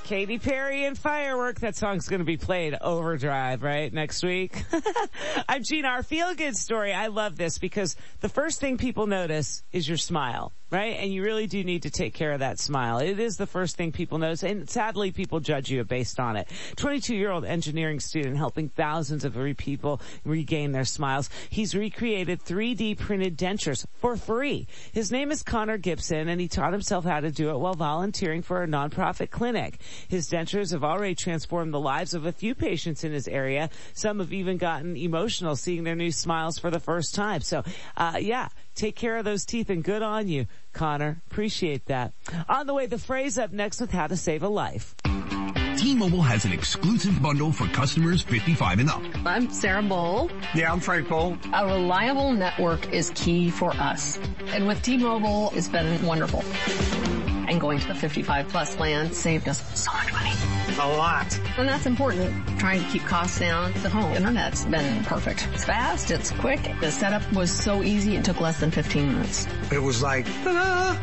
Katy Perry and Firework. That song's going to be played overdrive, right, next week? I'm Gina. Our feel-good story, I love this because the first thing people notice is your smile, right? And you really do need to take care of that smile. It is the first thing people notice, and sadly, people judge you based on it. 22-year-old engineering student helping thousands of people regain their smiles. He's recreated 3D printed dentures for free. His name is Connor Gibson, and he taught himself how to do it while volunteering for a nonprofit clinic. His dentures have already transformed the lives of a few patients in his area. Some have even gotten emotional seeing their new smiles for the first time. So, take care of those teeth, and good on you, Connor. Appreciate that. On the way, the phrase up next with how to save a life. T-Mobile has an exclusive bundle for customers 55 and up. I'm Sarah Bowl. Yeah, I'm Frank Bowl. A reliable network is key for us. And with T-Mobile, it's been wonderful. And going to the 55 plus plan saved us so much money. A lot. And that's important. Trying to keep costs down. The home internet's been perfect. It's fast, it's quick. The setup was so easy, it took less than 15 minutes. It was like, ta-da!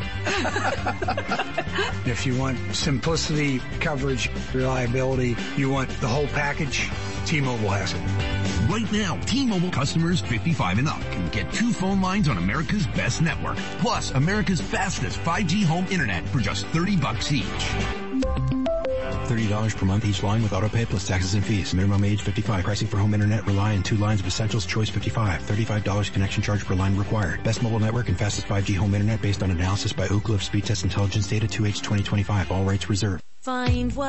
If you want simplicity, coverage, reliability, you want the whole package, T-Mobile has it. Right now, T-Mobile customers 55 and up can get 2 phone lines on America's best network, plus America's fastest 5G home internet for just $30 each. $30 per month each line with autopay plus taxes and fees. Minimum age 55. Pricing for home internet rely on 2 lines of Essentials Choice 55. $35 connection charge per line required. Best mobile network and fastest 5G home internet based on analysis by Ookla of Speed Test Intelligence data 2H 2025. All rates reserved. Find what